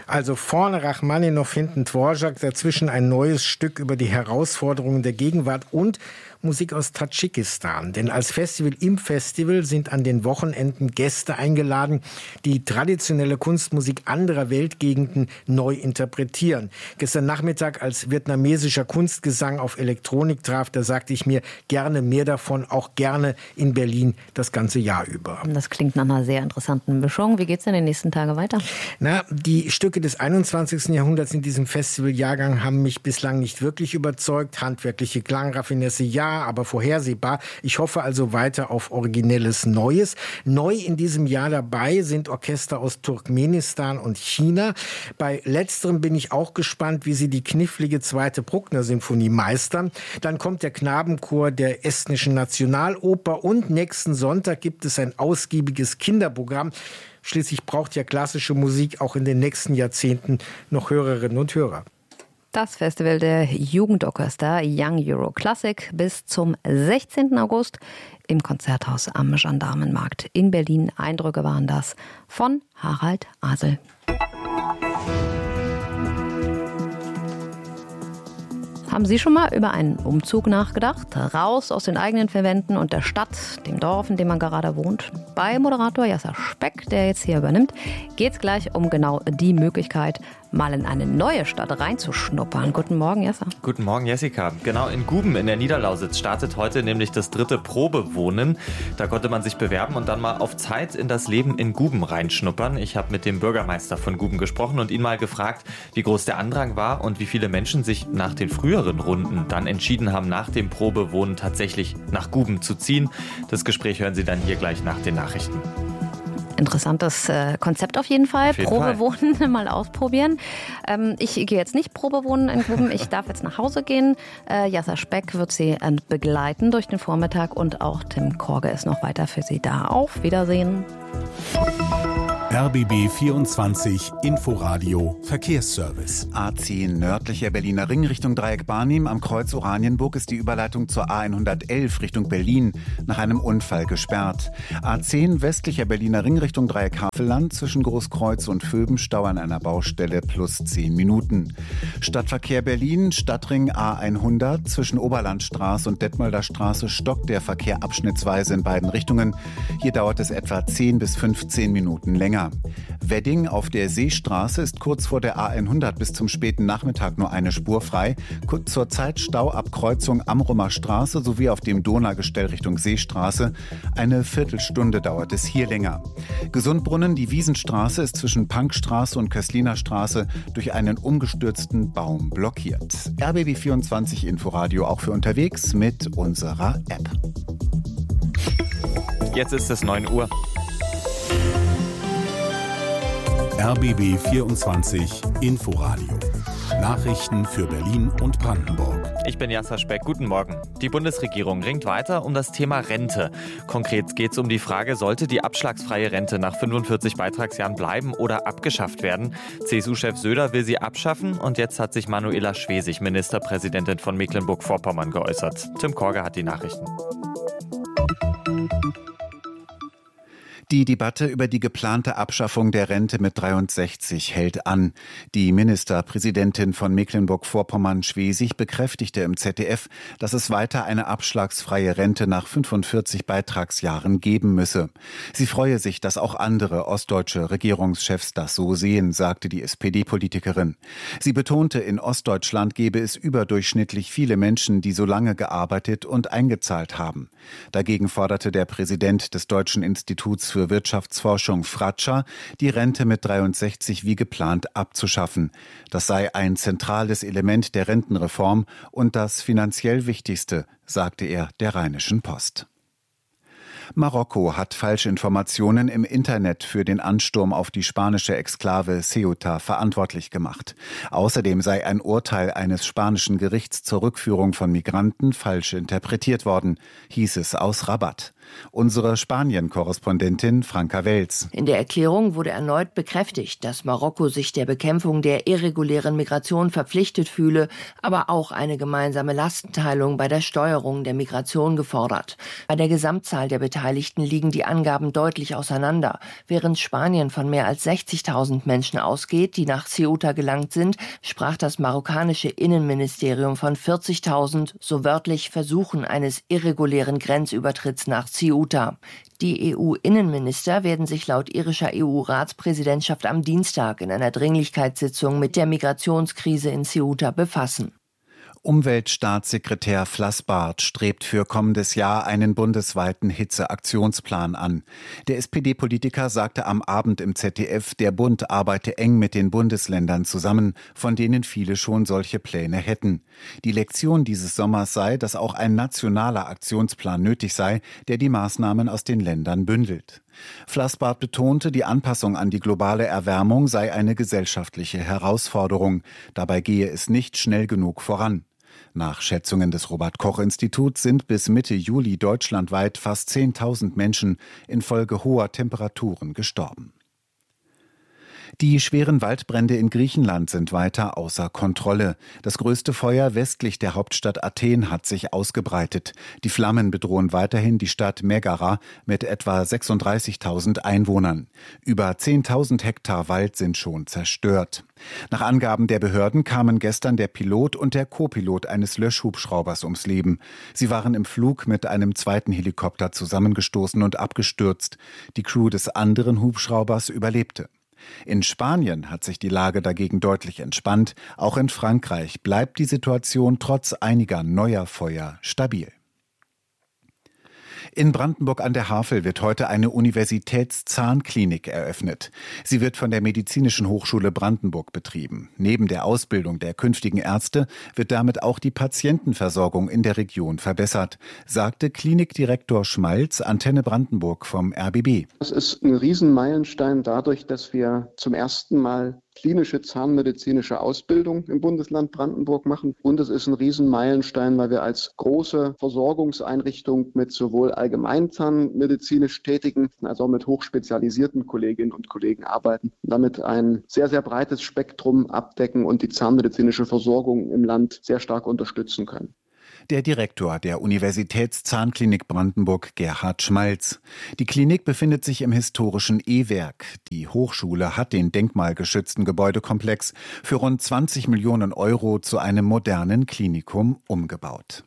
Also vorne Rachmaninow, hinten Dvorak, dazwischen ein neues Stück über die Herausforderungen der Gegenwart und Musik aus Tadschikistan. Denn als Festival im Festival sind an den Wochenenden Gäste eingeladen, die traditionelle Kunstmusik anderer Weltgegenden neu interpretieren. Gestern Nachmittag, als vietnamesischer Kunstgesang auf Elektronik traf, da sagte ich mir, gerne mehr davon, auch gerne in Berlin das ganze Jahr über. Das klingt nach einer sehr interessanten Mischung. Wie geht's denn in den nächsten Tagen weiter? Die Stücke des 21. Jahrhunderts in diesem Festivaljahrgang haben mich bislang nicht wirklich überzeugt. Handwerkliche Klangraffinesse ja, aber vorhersehbar. Ich hoffe also weiter auf originelles Neues. Neu in diesem Jahr dabei sind Orchester aus Turkmenistan und China. Bei letzterem bin ich auch gespannt, wie sie die knifflige zweite Bruckner-Symphonie meistern. Dann kommt der Knabenchor der Estnischen Nationaloper und nächsten Sonntag gibt es ein ausgiebiges Kinderprogramm. Schließlich braucht ja klassische Musik auch in den nächsten Jahrzehnten noch Hörerinnen und Hörer. Das Festival der Jugendorchester Young Euro Classic bis zum 16. August im Konzerthaus am Gendarmenmarkt in Berlin. Eindrücke waren das von Harald Asel. Haben Sie schon mal über einen Umzug nachgedacht? Raus aus den eigenen vier Wänden und der Stadt, dem Dorf, in dem man gerade wohnt? Bei Moderator Jasser Speck, der jetzt hier übernimmt, geht es gleich um genau die Möglichkeit, mal in eine neue Stadt reinzuschnuppern. Guten Morgen, Jasser. Guten Morgen, Jessica. Genau, in Guben in der Niederlausitz startet heute nämlich das 3. Probewohnen. Da konnte man sich bewerben und dann mal auf Zeit in das Leben in Guben reinschnuppern. Ich habe mit dem Bürgermeister von Guben gesprochen und ihn mal gefragt, wie groß der Andrang war und wie viele Menschen sich nach den früheren Runden dann entschieden haben, nach dem Probewohnen tatsächlich nach Guben zu ziehen. Das Gespräch hören Sie dann hier gleich nach den Nachrichten. Interessantes Konzept auf jeden Fall. Probewohnen mal ausprobieren. Ich gehe jetzt nicht Probewohnen in Guben. Ich darf jetzt nach Hause gehen. Jasser Speck wird Sie begleiten durch den Vormittag und auch Tim Korge ist noch weiter für Sie da. Auf Wiedersehen. RBB 24 Inforadio Verkehrsservice. A10 nördlicher Berliner Ring Richtung Dreieck Barnim. Am Kreuz Oranienburg ist die Überleitung zur A111 Richtung Berlin nach einem Unfall gesperrt. A10 westlicher Berliner Ring Richtung Dreieck Havelland zwischen Großkreuz und Vöbenstau an einer Baustelle plus 10 Minuten. Stadtverkehr Berlin, Stadtring A100 zwischen Oberlandstraße und Detmolder Straße stockt der Verkehr abschnittsweise in beiden Richtungen. Hier dauert es etwa 10 bis 15 Minuten länger. Wedding auf der Seestraße ist kurz vor der A100 bis zum späten Nachmittag nur eine Spur frei. Zurzeit Stau ab Kreuzung Amrumer Straße sowie auf dem Donaugestell Richtung Seestraße. Eine Viertelstunde dauert es hier länger. Gesundbrunnen, die Wiesenstraße ist zwischen Pankstraße und Kösliner Straße durch einen umgestürzten Baum blockiert. RBB 24 Inforadio auch für unterwegs mit unserer App. Jetzt ist es 9 Uhr. RBB 24 Inforadio. Nachrichten für Berlin und Brandenburg. Ich bin Jasser Speck. Guten Morgen. Die Bundesregierung ringt weiter um das Thema Rente. Konkret geht es um die Frage, sollte die abschlagsfreie Rente nach 45 Beitragsjahren bleiben oder abgeschafft werden? CSU-Chef Söder will sie abschaffen und jetzt hat sich Manuela Schwesig, Ministerpräsidentin von Mecklenburg-Vorpommern, geäußert. Tim Korge hat die Nachrichten. Die Debatte über die geplante Abschaffung der Rente mit 63 hält an. Die Ministerpräsidentin von Mecklenburg-Vorpommern Schwesig bekräftigte im ZDF, dass es weiter eine abschlagsfreie Rente nach 45 Beitragsjahren geben müsse. Sie freue sich, dass auch andere ostdeutsche Regierungschefs das so sehen, sagte die SPD-Politikerin. Sie betonte, in Ostdeutschland gebe es überdurchschnittlich viele Menschen, die so lange gearbeitet und eingezahlt haben. Dagegen forderte der Präsident des Deutschen Instituts für Wirtschaftsforschung Fratscher, die Rente mit 63 wie geplant abzuschaffen. Das sei ein zentrales Element der Rentenreform und das finanziell wichtigste, sagte er der Rheinischen Post. Marokko hat Falschinformationen im Internet für den Ansturm auf die spanische Exklave Ceuta verantwortlich gemacht. Außerdem sei ein Urteil eines spanischen Gerichts zur Rückführung von Migranten falsch interpretiert worden, hieß es aus Rabat. Unsere Spanien-Korrespondentin Franka Welz. In der Erklärung wurde erneut bekräftigt, dass Marokko sich der Bekämpfung der irregulären Migration verpflichtet fühle, aber auch eine gemeinsame Lastenteilung bei der Steuerung der Migration gefordert. Bei der Gesamtzahl der Beteiligten liegen die Angaben deutlich auseinander. Während Spanien von mehr als 60.000 Menschen ausgeht, die nach Ceuta gelangt sind, sprach das marokkanische Innenministerium von 40.000, so wörtlich Versuchen eines irregulären Grenzübertritts nach Ceuta. Die EU-Innenminister werden sich laut irischer EU-Ratspräsidentschaft am Dienstag in einer Dringlichkeitssitzung mit der Migrationskrise in Ceuta befassen. Umweltstaatssekretär Flassbart strebt für kommendes Jahr einen bundesweiten Hitzeaktionsplan an. Der SPD-Politiker sagte am Abend im ZDF, der Bund arbeite eng mit den Bundesländern zusammen, von denen viele schon solche Pläne hätten. Die Lektion dieses Sommers sei, dass auch ein nationaler Aktionsplan nötig sei, der die Maßnahmen aus den Ländern bündelt. Flassbart betonte, die Anpassung an die globale Erwärmung sei eine gesellschaftliche Herausforderung. Dabei gehe es nicht schnell genug voran. Nach Schätzungen des Robert-Koch-Instituts sind bis Mitte Juli deutschlandweit fast 10.000 Menschen infolge hoher Temperaturen gestorben. Die schweren Waldbrände in Griechenland sind weiter außer Kontrolle. Das größte Feuer westlich der Hauptstadt Athen hat sich ausgebreitet. Die Flammen bedrohen weiterhin die Stadt Megara mit etwa 36.000 Einwohnern. Über 10.000 Hektar Wald sind schon zerstört. Nach Angaben der Behörden kamen gestern der Pilot und der Co-Pilot eines Löschhubschraubers ums Leben. Sie waren im Flug mit einem zweiten Helikopter zusammengestoßen und abgestürzt. Die Crew des anderen Hubschraubers überlebte. In Spanien hat sich die Lage dagegen deutlich entspannt. Auch in Frankreich bleibt die Situation trotz einiger neuer Feuer stabil. In Brandenburg an der Havel wird heute eine Universitätszahnklinik eröffnet. Sie wird von der Medizinischen Hochschule Brandenburg betrieben. Neben der Ausbildung der künftigen Ärzte wird damit auch die Patientenversorgung in der Region verbessert, sagte Klinikdirektor Schmalz, Antenne Brandenburg vom RBB. Das ist ein Riesenmeilenstein dadurch, dass wir zum ersten Mal klinische zahnmedizinische Ausbildung im Bundesland Brandenburg machen. Und es ist ein Riesenmeilenstein, weil wir als große Versorgungseinrichtung mit sowohl allgemeinzahnmedizinisch Tätigen als auch mit hochspezialisierten Kolleginnen und Kollegen arbeiten. Damit ein sehr, sehr breites Spektrum abdecken und die zahnmedizinische Versorgung im Land sehr stark unterstützen können. Der Direktor der Universitätszahnklinik Brandenburg, Gerhard Schmalz. Die Klinik befindet sich im historischen E-Werk. Die Hochschule hat den denkmalgeschützten Gebäudekomplex für rund 20 Millionen Euro zu einem modernen Klinikum umgebaut.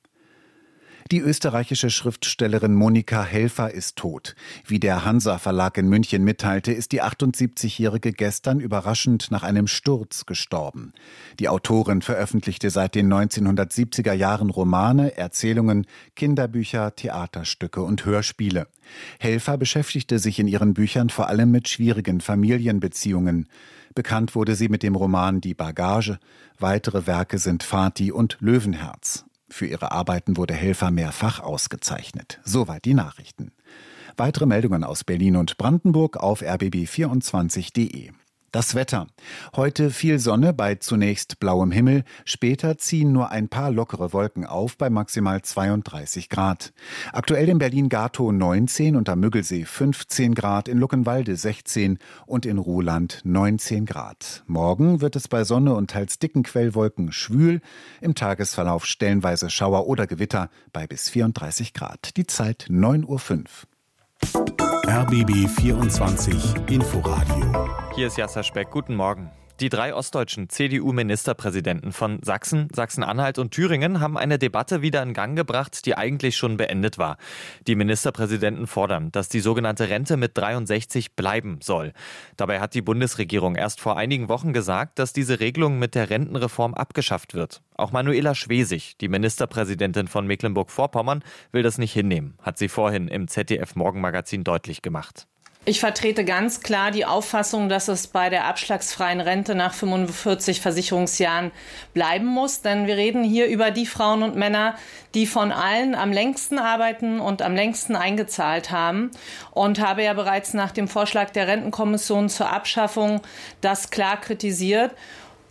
Die österreichische Schriftstellerin Monika Helfer ist tot. Wie der Hansa Verlag in München mitteilte, ist die 78-Jährige gestern überraschend nach einem Sturz gestorben. Die Autorin veröffentlichte seit den 1970er Jahren Romane, Erzählungen, Kinderbücher, Theaterstücke und Hörspiele. Helfer beschäftigte sich in ihren Büchern vor allem mit schwierigen Familienbeziehungen. Bekannt wurde sie mit dem Roman Die Bagage. Weitere Werke sind Vati und Löwenherz. Für ihre Arbeiten wurde Helfer mehrfach ausgezeichnet. Soweit die Nachrichten. Weitere Meldungen aus Berlin und Brandenburg auf rbb24.de. Das Wetter. Heute viel Sonne bei zunächst blauem Himmel. Später ziehen nur ein paar lockere Wolken auf bei maximal 32 Grad. Aktuell in Berlin-Gatow 19 und am Müggelsee 15 Grad, in Luckenwalde 16 und in Ruhland 19 Grad. Morgen wird es bei Sonne und teils dicken Quellwolken schwül. Im Tagesverlauf stellenweise Schauer oder Gewitter bei bis 34 Grad. Die Zeit 9:05 Uhr. RBB 24 Inforadio. Hier ist Jasser Speck. Guten Morgen. Die 3 ostdeutschen CDU-Ministerpräsidenten von Sachsen, Sachsen-Anhalt und Thüringen haben eine Debatte wieder in Gang gebracht, die eigentlich schon beendet war. Die Ministerpräsidenten fordern, dass die sogenannte Rente mit 63 bleiben soll. Dabei hat die Bundesregierung erst vor einigen Wochen gesagt, dass diese Regelung mit der Rentenreform abgeschafft wird. Auch Manuela Schwesig, die Ministerpräsidentin von Mecklenburg-Vorpommern, will das nicht hinnehmen, hat sie vorhin im ZDF-Morgenmagazin deutlich gemacht. Ich vertrete ganz klar die Auffassung, dass es bei der abschlagsfreien Rente nach 45 Versicherungsjahren bleiben muss. Denn wir reden hier über die Frauen und Männer, die von allen am längsten arbeiten und am längsten eingezahlt haben. Und habe ja bereits nach dem Vorschlag der Rentenkommission zur Abschaffung das klar kritisiert.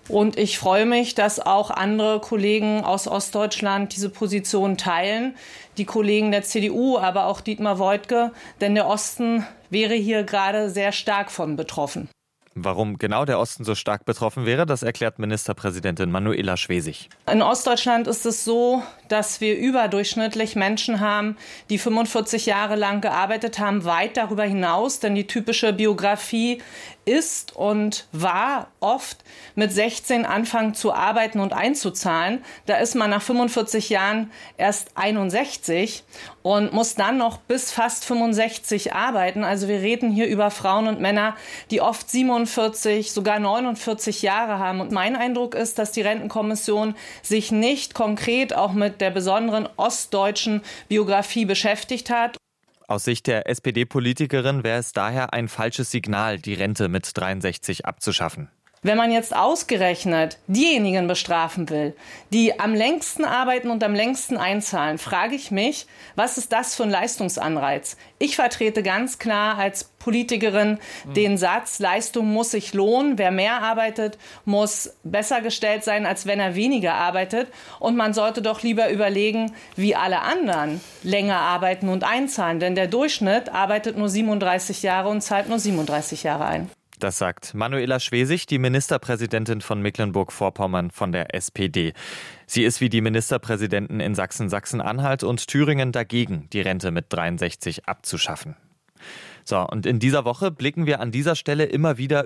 Und ich freue mich, dass auch andere Kollegen aus Ostdeutschland diese Position teilen. Die Kollegen der CDU, aber auch Dietmar Woidke. Denn der Osten wäre hier gerade sehr stark von betroffen. Warum genau der Osten so stark betroffen wäre, das erklärt Ministerpräsidentin Manuela Schwesig. In Ostdeutschland ist es so, dass wir überdurchschnittlich Menschen haben, die 45 Jahre lang gearbeitet haben, weit darüber hinaus. Denn die typische Biografie ist und war oft mit 16 anfangen zu arbeiten und einzuzahlen. Da ist man nach 45 Jahren erst 61 und muss dann noch bis fast 65 arbeiten. Also wir reden hier über Frauen und Männer, die oft 47, sogar 49 Jahre haben. Und mein Eindruck ist, dass die Rentenkommission sich nicht konkret auch mit der besonderen ostdeutschen Biografie beschäftigt hat. Aus Sicht der SPD-Politikerin wäre es daher ein falsches Signal, die Rente mit 63 abzuschaffen. Wenn man jetzt ausgerechnet diejenigen bestrafen will, die am längsten arbeiten und am längsten einzahlen, frage ich mich, was ist das für ein Leistungsanreiz? Ich vertrete ganz klar als Politikerin den Satz, Leistung muss sich lohnen. Wer mehr arbeitet, muss besser gestellt sein, als wenn er weniger arbeitet. Und man sollte doch lieber überlegen, wie alle anderen länger arbeiten und einzahlen. Denn der Durchschnitt arbeitet nur 37 Jahre und zahlt nur 37 Jahre ein. Das sagt Manuela Schwesig, die Ministerpräsidentin von Mecklenburg-Vorpommern von der SPD. Sie ist wie die Ministerpräsidenten in Sachsen, Sachsen-Anhalt und Thüringen dagegen, die Rente mit 63 abzuschaffen. So, und in dieser Woche blicken wir an dieser Stelle immer wieder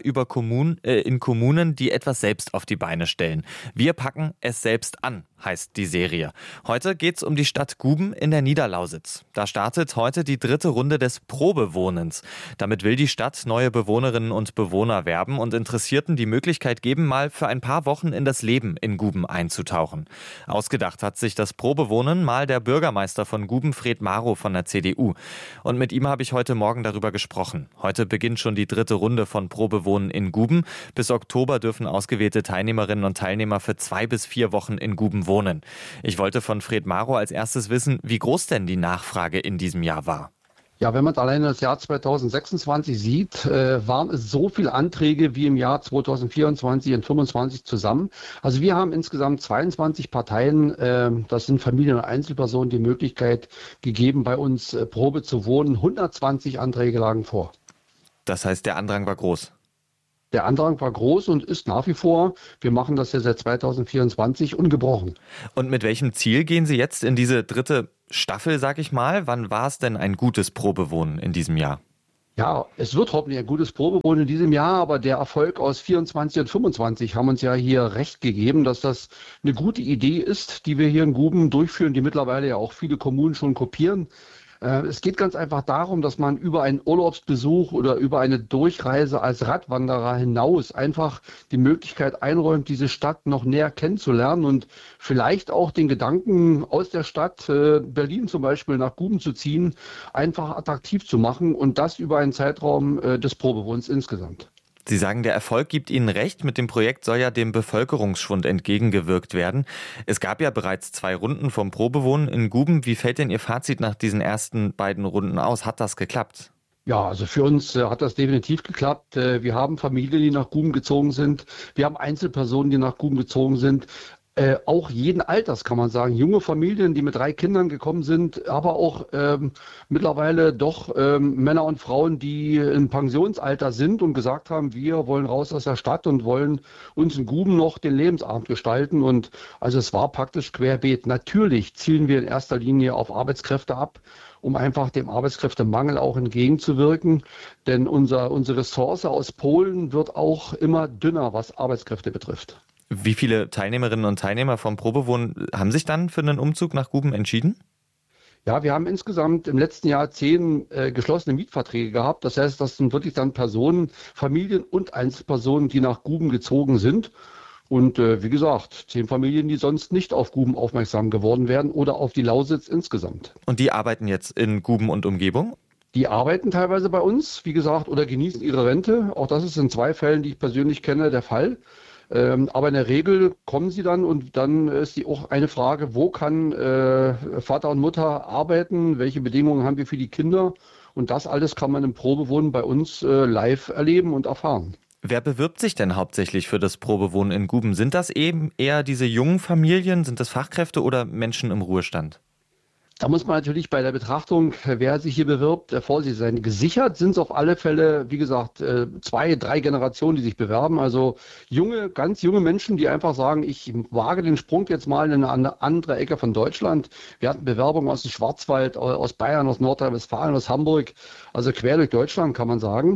in Kommunen, die etwas selbst auf die Beine stellen. Wir packen es selbst an, heißt die Serie. Heute geht's um die Stadt Guben in der Niederlausitz. Da startet heute die 3. Runde des Probewohnens. Damit will die Stadt neue Bewohnerinnen und Bewohner werben und Interessierten die Möglichkeit geben, mal für ein paar Wochen in das Leben in Guben einzutauchen. Ausgedacht hat sich das Probewohnen mal der Bürgermeister von Guben, Fred Marow von der CDU. Und mit ihm habe ich heute Morgen darüber gesprochen. Heute beginnt schon die 3. Runde von Probewohnen in Guben. Bis Oktober dürfen ausgewählte Teilnehmerinnen und Teilnehmer für 2 bis 4 Wochen in Guben wohnen. Ich wollte von Fred Marow als erstes wissen, wie groß denn die Nachfrage in diesem Jahr war. Ja, wenn man alleine das Jahr 2026 sieht, waren es so viele Anträge wie im Jahr 2024 und 2025 zusammen. Also wir haben insgesamt 22 Parteien, das sind Familien und Einzelpersonen, die Möglichkeit gegeben, bei uns Probe zu wohnen. 120 Anträge lagen vor. Das heißt, der Andrang war groß? Der Andrang war groß und ist nach wie vor. Wir machen das ja seit 2024 ungebrochen. Und mit welchem Ziel gehen Sie jetzt in diese 3. Staffel, sag ich mal? Wann war es denn ein gutes Probewohnen in diesem Jahr? Ja, es wird hoffentlich ein gutes Probewohnen in diesem Jahr, aber der Erfolg aus 24 und 25 haben uns ja hier recht gegeben, dass das eine gute Idee ist, die wir hier in Guben durchführen, die mittlerweile ja auch viele Kommunen schon kopieren. Es geht ganz einfach darum, dass man über einen Urlaubsbesuch oder über eine Durchreise als Radwanderer hinaus einfach die Möglichkeit einräumt, diese Stadt noch näher kennenzulernen und vielleicht auch den Gedanken aus der Stadt, Berlin zum Beispiel, nach Guben zu ziehen, einfach attraktiv zu machen und das über einen Zeitraum des Probewohnens insgesamt. Sie sagen, der Erfolg gibt Ihnen recht. Mit dem Projekt soll ja dem Bevölkerungsschwund entgegengewirkt werden. Es gab ja bereits 2 Runden vom Probewohnen in Guben. Wie fällt denn Ihr Fazit nach diesen ersten beiden Runden aus? Hat das geklappt? Ja, also für uns hat das definitiv geklappt. Wir haben Familien, die nach Guben gezogen sind. Wir haben Einzelpersonen, die nach Guben gezogen sind. Auch jeden Alters kann man sagen, junge Familien, die mit 3 Kindern gekommen sind, aber auch mittlerweile doch Männer und Frauen, die im Pensionsalter sind und gesagt haben, wir wollen raus aus der Stadt und wollen uns in Guben noch den Lebensabend gestalten. Und also es war praktisch querbeet. Natürlich zielen wir in erster Linie auf Arbeitskräfte ab, um einfach dem Arbeitskräftemangel auch entgegenzuwirken. Denn unsere Ressource aus Polen wird auch immer dünner, was Arbeitskräfte betrifft. Wie viele Teilnehmerinnen und Teilnehmer vom Probewohnen haben sich dann für einen Umzug nach Guben entschieden? Ja, wir haben insgesamt im letzten Jahr 10 geschlossene Mietverträge gehabt. Das heißt, das sind wirklich dann Personen, Familien und Einzelpersonen, die nach Guben gezogen sind. Und wie gesagt, 10 Familien, die sonst nicht auf Guben aufmerksam geworden wären oder auf die Lausitz insgesamt. Und die arbeiten jetzt in Guben und Umgebung? Die arbeiten teilweise bei uns, wie gesagt, oder genießen ihre Rente. Auch das ist in 2 Fällen, die ich persönlich kenne, der Fall. Aber in der Regel kommen sie dann und dann ist auch eine Frage, wo kann Vater und Mutter arbeiten, welche Bedingungen haben wir für die Kinder und das alles kann man im Probewohnen bei uns live erleben und erfahren. Wer bewirbt sich denn hauptsächlich für das Probewohnen in Guben? Sind das eben eher diese jungen Familien, sind das Fachkräfte oder Menschen im Ruhestand? Da muss man natürlich bei der Betrachtung, wer sich hier bewirbt, vorsichtig sein. Gesichert sind es auf alle Fälle, wie gesagt, 2, 3 Generationen, die sich bewerben. Also ganz junge Menschen, die einfach sagen, ich wage den Sprung jetzt mal in eine andere Ecke von Deutschland. Wir hatten Bewerbungen aus dem Schwarzwald, aus Bayern, aus Nordrhein-Westfalen, aus Hamburg, also quer durch Deutschland, kann man sagen.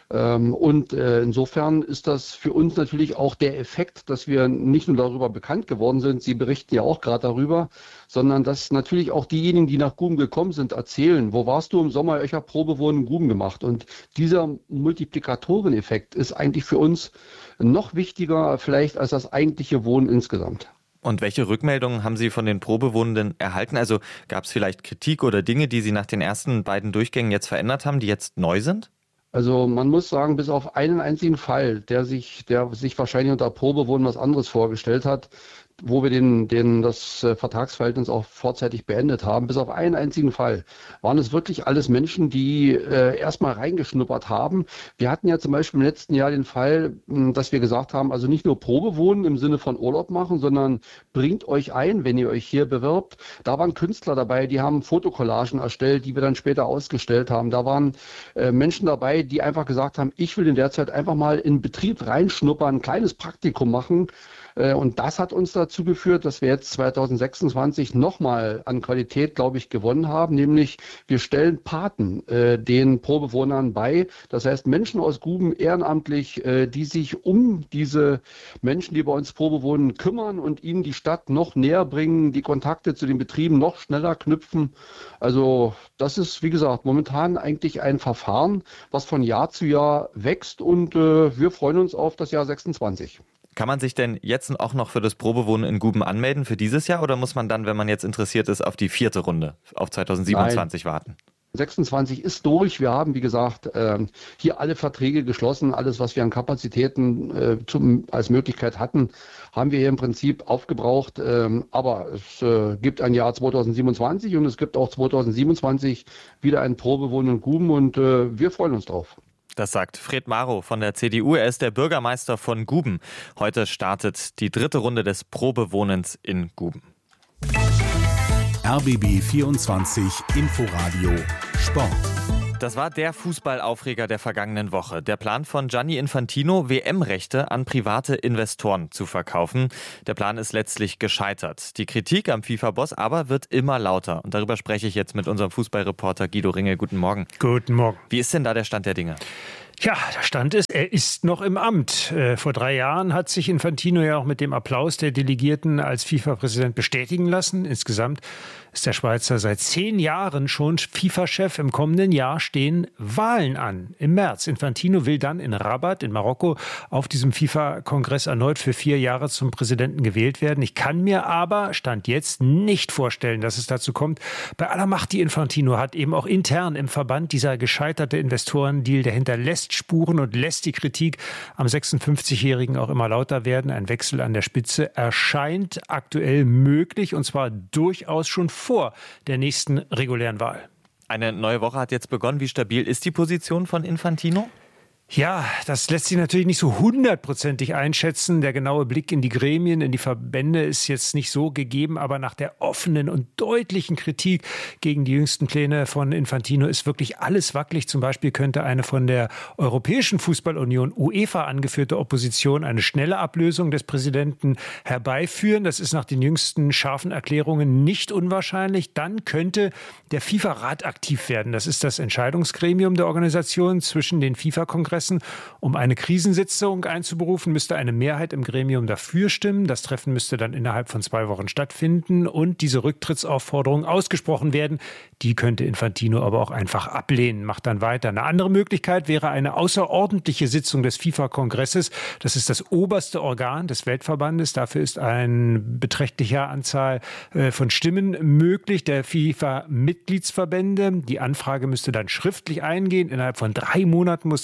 Und insofern ist das für uns natürlich auch der Effekt, dass wir nicht nur darüber bekannt geworden sind, Sie berichten ja auch gerade darüber, sondern dass natürlich auch diejenigen, die nach Guben gekommen sind, erzählen, wo warst du im Sommer? Ich habe Probewohnen in Guben gemacht. Und dieser Multiplikatoreneffekt ist eigentlich für uns noch wichtiger vielleicht als das eigentliche Wohnen insgesamt. Und welche Rückmeldungen haben Sie von den Probewohnenden erhalten? Also gab es vielleicht Kritik oder Dinge, die Sie nach den ersten beiden Durchgängen jetzt verändert haben, die jetzt neu sind? Also man muss sagen, bis auf einen einzigen Fall, der sich wahrscheinlich unter Probewohnen was anderes vorgestellt hat, wo wir das Vertragsverhältnis auch vorzeitig beendet haben, bis auf einen einzigen Fall, waren es wirklich alles Menschen, die erstmal reingeschnuppert haben. Wir hatten ja zum Beispiel im letzten Jahr den Fall, dass wir gesagt haben, also nicht nur Probewohnen im Sinne von Urlaub machen, sondern bringt euch ein, wenn ihr euch hier bewirbt. Da waren Künstler dabei, die haben Fotokollagen erstellt, die wir dann später ausgestellt haben. Da waren Menschen dabei, die einfach gesagt haben, ich will in der Zeit einfach mal in den Betrieb reinschnuppern, ein kleines Praktikum machen. Und das hat uns dazu geführt, dass wir jetzt 2026 nochmal an Qualität, glaube ich, gewonnen haben. Nämlich wir stellen Paten den Probewohnern bei. Das heißt Menschen aus Guben ehrenamtlich, die sich um diese Menschen, die bei uns Probewohnen, kümmern und ihnen die Stadt noch näher bringen, die Kontakte zu den Betrieben noch schneller knüpfen. Also das ist, wie gesagt, momentan eigentlich ein Verfahren, was von Jahr zu Jahr wächst und wir freuen uns auf das Jahr 26. Kann man sich denn jetzt auch noch für das Probewohnen in Guben anmelden für dieses Jahr oder muss man dann, wenn man jetzt interessiert ist, auf die 4. Runde, auf 2027 warten? 26 ist durch. Wir haben, wie gesagt, hier alle Verträge geschlossen. Alles, was wir an Kapazitäten als Möglichkeit hatten, haben wir hier im Prinzip aufgebraucht. Aber es gibt ein Jahr 2027 und es gibt auch 2027 wieder ein Probewohnen in Guben und wir freuen uns drauf. Das sagt Fred Marow von der CDU. Er ist der Bürgermeister von Guben. Heute startet die 3. Runde des Probewohnens in Guben. RBB 24 Inforadio Sport. Das war der Fußballaufreger der vergangenen Woche. Der Plan von Gianni Infantino, WM-Rechte an private Investoren zu verkaufen. Der Plan ist letztlich gescheitert. Die Kritik am FIFA-Boss aber wird immer lauter. Und darüber spreche ich jetzt mit unserem Fußballreporter Guido Ringel. Guten Morgen. Guten Morgen. Wie ist denn da der Stand der Dinge? Ja, der Stand ist, er ist noch im Amt. Vor 3 Jahren hat sich Infantino ja auch mit dem Applaus der Delegierten als FIFA-Präsident bestätigen lassen. Insgesamt ist der Schweizer seit 10 Jahren schon FIFA-Chef. Im kommenden Jahr stehen Wahlen an. Im März. Infantino will dann in Rabat in Marokko auf diesem FIFA-Kongress erneut für 4 Jahre zum Präsidenten gewählt werden. Ich kann mir aber, Stand jetzt, nicht vorstellen, dass es dazu kommt. Bei aller Macht, die Infantino hat, eben auch intern im Verband, dieser gescheiterte Investorendeal, der hinterlässt Spuren und lässt die Kritik am 56-Jährigen auch immer lauter werden. Ein Wechsel an der Spitze erscheint aktuell möglich und zwar durchaus schon vor der nächsten regulären Wahl. Eine neue Woche hat jetzt begonnen. Wie stabil ist die Position von Infantino? Ja, das lässt sich natürlich nicht so 100%ig einschätzen. Der genaue Blick in die Gremien, in die Verbände ist jetzt nicht so gegeben. Aber nach der offenen und deutlichen Kritik gegen die jüngsten Pläne von Infantino ist wirklich alles wackelig. Zum Beispiel könnte eine von der Europäischen Fußballunion UEFA angeführte Opposition eine schnelle Ablösung des Präsidenten herbeiführen. Das ist nach den jüngsten scharfen Erklärungen nicht unwahrscheinlich. Dann könnte der FIFA-Rat aktiv werden. Das ist das Entscheidungsgremium der Organisation zwischen den FIFA-Kongressen. Um eine Krisensitzung einzuberufen, müsste eine Mehrheit im Gremium dafür stimmen. Das Treffen müsste dann innerhalb von 2 Wochen stattfinden und diese Rücktrittsaufforderung ausgesprochen werden. Die könnte Infantino aber auch einfach ablehnen, macht dann weiter. Eine andere Möglichkeit wäre eine außerordentliche Sitzung des FIFA-Kongresses. Das ist das oberste Organ des Weltverbandes. Dafür ist eine beträchtliche Anzahl von Stimmen möglich, der FIFA-Mitgliedsverbände. Die Anfrage müsste dann schriftlich eingehen. Innerhalb von 3 Monaten muss das Treffen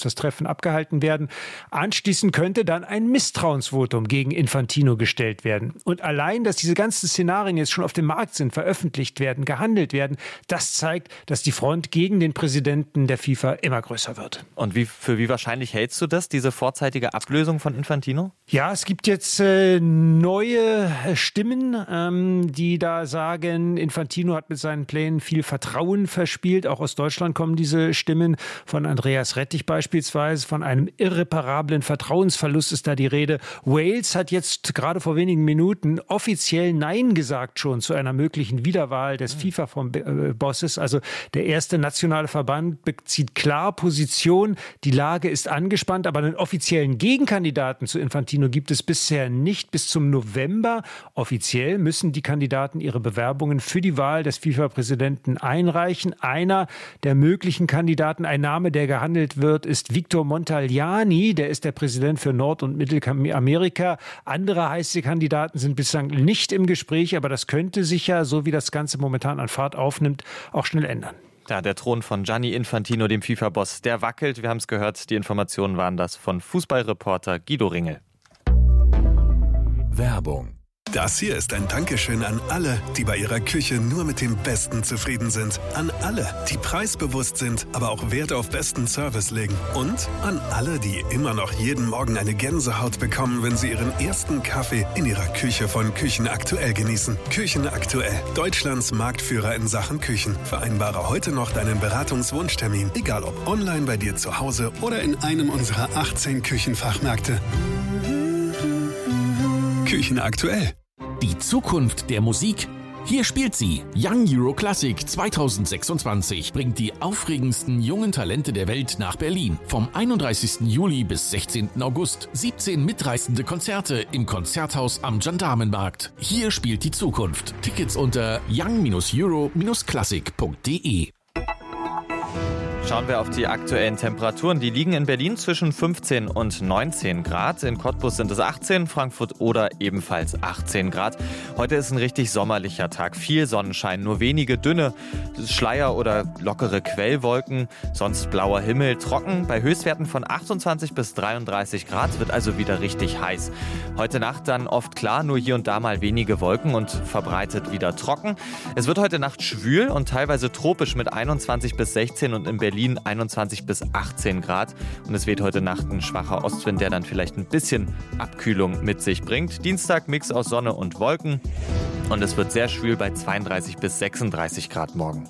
Treffen abgehalten werden. Anschließend könnte dann ein Misstrauensvotum gegen Infantino gestellt werden. Und allein, dass diese ganzen Szenarien jetzt schon auf dem Markt sind, veröffentlicht werden, gehandelt werden, das zeigt, dass die Front gegen den Präsidenten der FIFA immer größer wird. Und für wie wahrscheinlich hältst du das, diese vorzeitige Ablösung von Infantino? Ja, es gibt jetzt neue Stimmen, die da sagen, Infantino hat mit seinen Plänen viel Vertrauen verspielt. Auch aus Deutschland kommen diese Stimmen, von Andreas Rettich beispielsweise. Von einem irreparablen Vertrauensverlust ist da die Rede. Wales hat jetzt gerade vor wenigen Minuten offiziell Nein gesagt schon zu einer möglichen Wiederwahl des FIFA-Bosses. Also der erste nationale Verband bezieht klar Position. Die Lage ist angespannt, aber einen offiziellen Gegenkandidaten zu Infantino gibt es bisher nicht. Bis zum November offiziell müssen die Kandidaten ihre Bewerbungen für die Wahl des FIFA-Präsidenten einreichen. Einer der möglichen Kandidaten, ein Name, der gehandelt wird, ist Victor Montagliani. Der ist der Präsident für Nord- und Mittelamerika. Andere heiße Kandidaten sind bislang nicht im Gespräch, aber das könnte sich ja, so wie das Ganze momentan an Fahrt aufnimmt, auch schnell ändern. Ja, der Thron von Gianni Infantino, dem FIFA-Boss, der wackelt. Wir haben es gehört, die Informationen waren das von Fußballreporter Guido Ringel. Werbung. Das hier ist ein Dankeschön an alle, die bei ihrer Küche nur mit dem Besten zufrieden sind. An alle, die preisbewusst sind, aber auch Wert auf besten Service legen. Und an alle, die immer noch jeden Morgen eine Gänsehaut bekommen, wenn sie ihren ersten Kaffee in ihrer Küche von Küchen Aktuell genießen. Küchen Aktuell, Deutschlands Marktführer in Sachen Küchen. Vereinbare heute noch deinen Beratungswunschtermin, egal ob online bei dir zu Hause oder in einem unserer 18 Küchenfachmärkte. Küchen Aktuell. Die Zukunft der Musik? Hier spielt sie. Young Euro Classic 2026 bringt die aufregendsten jungen Talente der Welt nach Berlin. Vom 31. Juli bis 16. August. 17 mitreißende Konzerte im Konzerthaus am Gendarmenmarkt. Hier spielt die Zukunft. Tickets unter young-euro-classic.de. Schauen wir auf die aktuellen Temperaturen. Die liegen in Berlin zwischen 15 und 19 Grad. In Cottbus sind es 18, Frankfurt oder ebenfalls 18 Grad. Heute ist ein richtig sommerlicher Tag. Viel Sonnenschein, nur wenige dünne Schleier oder lockere Quellwolken. Sonst blauer Himmel, trocken. Bei Höchstwerten von 28 bis 33 Grad wird also wieder richtig heiß. Heute Nacht dann oft klar, nur hier und da mal wenige Wolken und verbreitet wieder trocken. Es wird heute Nacht schwül und teilweise tropisch mit 21 bis 16 und in Berlin 21 bis 18 Grad. Und es weht heute Nacht ein schwacher Ostwind, der dann vielleicht ein bisschen Abkühlung mit sich bringt. Dienstag Mix aus Sonne und Wolken. Und es wird sehr schwül bei 32 bis 36 Grad morgen.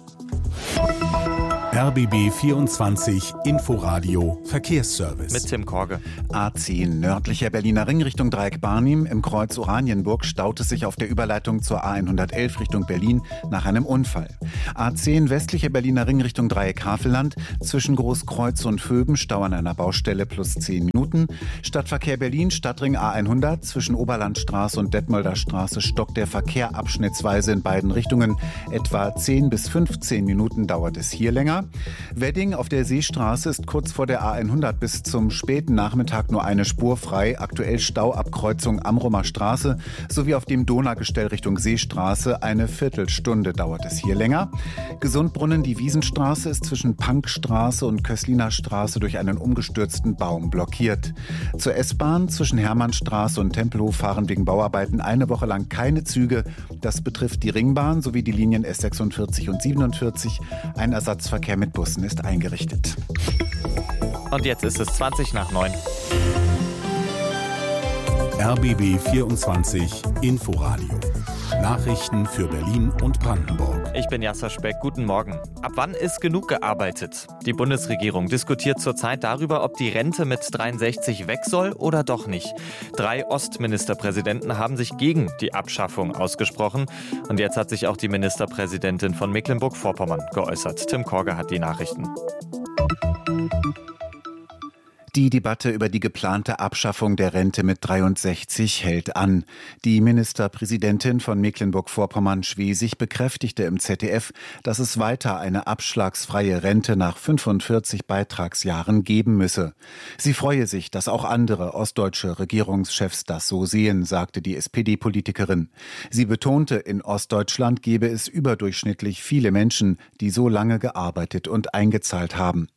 RBB 24 Inforadio Verkehrsservice. Mit Tim Korge. A10 nördlicher Berliner Ring Richtung Dreieck Barnim. Im Kreuz Oranienburg staut es sich auf der Überleitung zur A111 Richtung Berlin nach einem Unfall. A10 westlicher Berliner Ring Richtung Dreieck Havelland. Zwischen Großkreuz und Vöben Stau an einer Baustelle plus 10 Minuten. Stadtverkehr Berlin, Stadtring A100. Zwischen Oberlandstraße und Detmolder Straße stockt der Verkehr abschnittsweise in beiden Richtungen. Etwa 10 bis 15 Minuten dauert es hier länger. Wedding auf der Seestraße ist kurz vor der A100 bis zum späten Nachmittag nur eine Spur frei. Aktuell Stauabkreuzung Amrumer Straße sowie auf dem Donaugestell Richtung Seestraße. Eine Viertelstunde dauert es hier länger. Gesundbrunnen, die Wiesenstraße ist zwischen Pankstraße und Kösliner Straße durch einen umgestürzten Baum blockiert. Zur S-Bahn zwischen Hermannstraße und Tempelhof fahren wegen Bauarbeiten eine Woche lang keine Züge. Das betrifft die Ringbahn sowie die Linien S46 und 47. Ein Ersatzverkehr mit Bussen ist eingerichtet. Und jetzt ist es 20 nach 9. RBB 24 Inforadio. Nachrichten für Berlin und Brandenburg. Ich bin Jasser Speck. Guten Morgen. Ab wann ist genug gearbeitet? Die Bundesregierung diskutiert zurzeit darüber, ob die Rente mit 63 weg soll oder doch nicht. 3 Ostministerpräsidenten haben sich gegen die Abschaffung ausgesprochen. Und jetzt hat sich auch die Ministerpräsidentin von Mecklenburg-Vorpommern geäußert. Tim Korge hat die Nachrichten. Die Debatte über die geplante Abschaffung der Rente mit 63 hält an. Die Ministerpräsidentin von Mecklenburg-Vorpommern Schwesig bekräftigte im ZDF, dass es weiter eine abschlagsfreie Rente nach 45 Beitragsjahren geben müsse. Sie freue sich, dass auch andere ostdeutsche Regierungschefs das so sehen, sagte die SPD-Politikerin. Sie betonte, in Ostdeutschland gebe es überdurchschnittlich viele Menschen, die so lange gearbeitet und eingezahlt haben.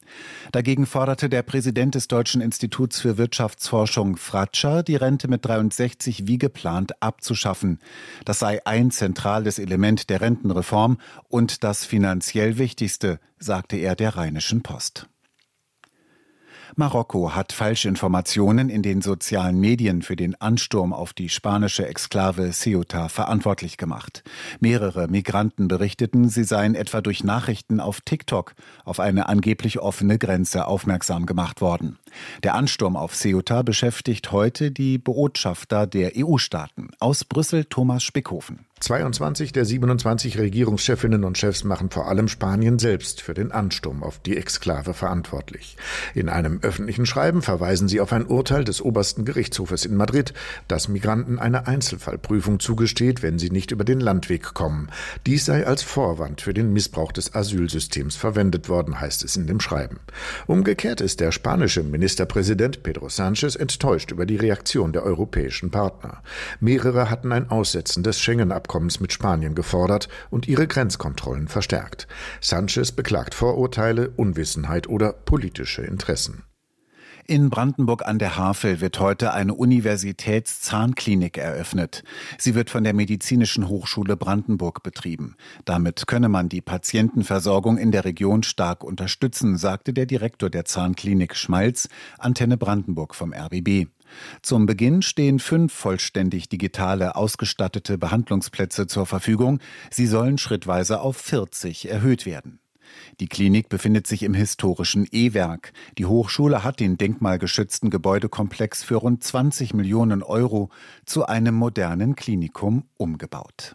Dagegen forderte der Präsident des Deutschen Instituts für Wirtschaftsforschung, Fratscher, die Rente mit 63 wie geplant abzuschaffen. Das sei ein zentrales Element der Rentenreform und das finanziell wichtigste, sagte er der Rheinischen Post. Marokko hat Falschinformationen in den sozialen Medien für den Ansturm auf die spanische Exklave Ceuta verantwortlich gemacht. Mehrere Migranten berichteten, sie seien etwa durch Nachrichten auf TikTok auf eine angeblich offene Grenze aufmerksam gemacht worden. Der Ansturm auf Ceuta beschäftigt heute die Botschafter der EU-Staaten. Aus Brüssel Thomas Spickhofen. 22 der 27 Regierungschefinnen und Chefs machen vor allem Spanien selbst für den Ansturm auf die Exklave verantwortlich. In einem öffentlichen Schreiben verweisen sie auf ein Urteil des obersten Gerichtshofes in Madrid, das Migranten eine Einzelfallprüfung zugesteht, wenn sie nicht über den Landweg kommen. Dies sei als Vorwand für den Missbrauch des Asylsystems verwendet worden, heißt es in dem Schreiben. Umgekehrt ist der spanische Ministerpräsident Pedro Sánchez enttäuscht über die Reaktion der europäischen Partner. Mehrere hatten ein Aussetzen des Schengen-Abkommens mit Spanien gefordert und ihre Grenzkontrollen verstärkt. Sánchez beklagt Vorurteile, Unwissenheit oder politische Interessen. In Brandenburg an der Havel wird heute eine Universitätszahnklinik eröffnet. Sie wird von der Medizinischen Hochschule Brandenburg betrieben. Damit könne man die Patientenversorgung in der Region stark unterstützen, sagte der Direktor der Zahnklinik Schmalz, Antenne Brandenburg vom RBB. Zum Beginn stehen 5 vollständig digitale ausgestattete Behandlungsplätze zur Verfügung. Sie sollen schrittweise auf 40 erhöht werden. Die Klinik befindet sich im historischen E-Werk. Die Hochschule hat den denkmalgeschützten Gebäudekomplex für rund 20 Millionen Euro zu einem modernen Klinikum umgebaut.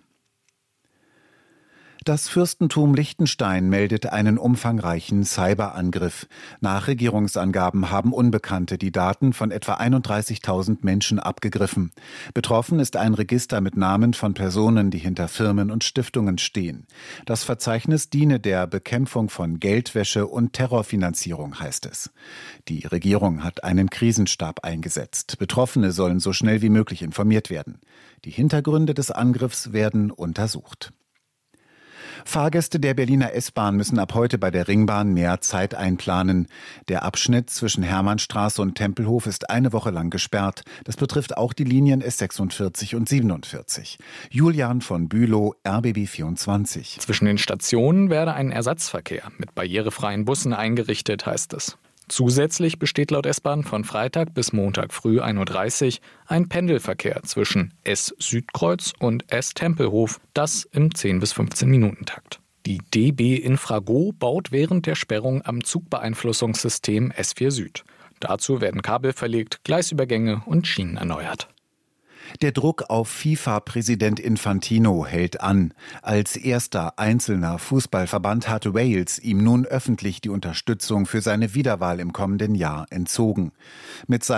Das Fürstentum Liechtenstein meldet einen umfangreichen Cyberangriff. Nach Regierungsangaben haben Unbekannte die Daten von etwa 31.000 Menschen abgegriffen. Betroffen ist ein Register mit Namen von Personen, die hinter Firmen und Stiftungen stehen. Das Verzeichnis diene der Bekämpfung von Geldwäsche und Terrorfinanzierung, heißt es. Die Regierung hat einen Krisenstab eingesetzt. Betroffene sollen so schnell wie möglich informiert werden. Die Hintergründe des Angriffs werden untersucht. Fahrgäste der Berliner S-Bahn müssen ab heute bei der Ringbahn mehr Zeit einplanen. Der Abschnitt zwischen Hermannstraße und Tempelhof ist eine Woche lang gesperrt. Das betrifft auch die Linien S46 und 47. Julian von Bülow, RBB 24. Zwischen den Stationen werde ein Ersatzverkehr mit barrierefreien Bussen eingerichtet, heißt es. Zusätzlich besteht laut S-Bahn von Freitag bis Montag früh 1.30 Uhr ein Pendelverkehr zwischen S-Südkreuz und S-Tempelhof, das im 10 bis 15 Minuten Takt. Die DB Infrago baut während der Sperrung am Zugbeeinflussungssystem S4 Süd. Dazu werden Kabel verlegt, Gleisübergänge und Schienen erneuert. Der Druck auf FIFA-Präsident Infantino hält an. Als erster einzelner Fußballverband hat Wales ihm nun öffentlich die Unterstützung für seine Wiederwahl im kommenden Jahr entzogen. Mit